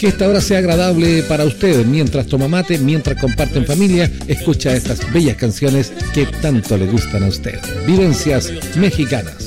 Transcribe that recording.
Que esta hora sea agradable para usted, mientras toma mate, mientras comparte en familia, escucha estas bellas canciones que tanto le gustan a usted. Vivencias mexicanas.